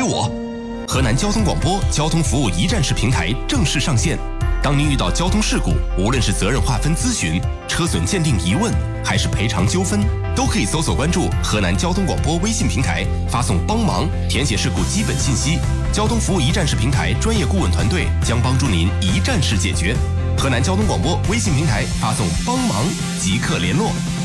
我。河南交通广播交通服务一站式平台正式上线。当您遇到交通事故，无论是责任划分咨询、车损鉴定疑问，还是赔偿纠纷，都可以搜索关注河南交通广播微信平台，发送“帮忙”填写事故基本信息。交通服务一站式平台专业顾问团队将帮助您一站式解决。河南交通广播微信平台发送“帮忙”即刻联络。